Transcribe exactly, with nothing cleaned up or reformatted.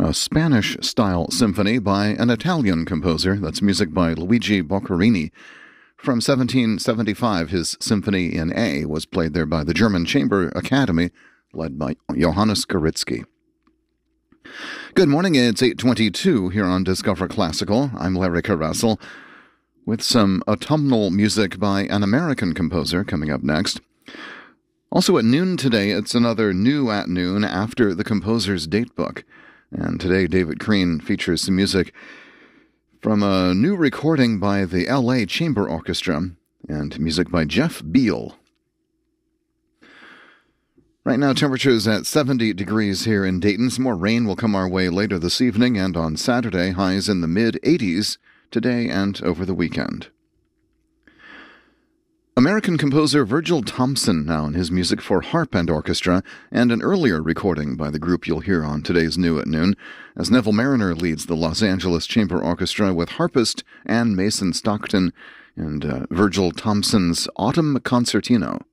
a Spanish-style symphony by an Italian composer. That's music by Luigi Boccherini. From seventeen seventy-five, his Symphony in A was played there by the German Chamber Academy, led by Johannes Goritzky. Good morning, it's eight twenty-two here on Discover Classical. I'm Larry Caressel, with some autumnal music by an American composer coming up next. Also at noon today, it's another New at Noon after the composer's datebook. And today, David Crean features some music from a new recording by the L A Chamber Orchestra and music by Jeff Beal. Right now, temperatures at seventy degrees here in Dayton. Some more rain will come our way later this evening, and on Saturday, highs in the mid-eighties today and over the weekend. American composer Virgil Thomson now in his music for harp and orchestra, and an earlier recording by the group you'll hear on today's New at Noon, as Neville Mariner leads the Los Angeles Chamber Orchestra with harpist Ann Mason Stockton and uh, Virgil Thomson's Autumn Concertino.